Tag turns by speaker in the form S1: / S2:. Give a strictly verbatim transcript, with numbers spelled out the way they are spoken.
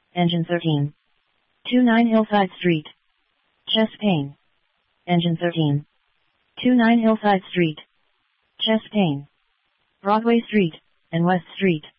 S1: Engine thirteen. twenty-nine Hillside Street. Chest pain. Engine thirteen. twenty-nine Hillside Street. Chest pain. Broadway Street and West Street.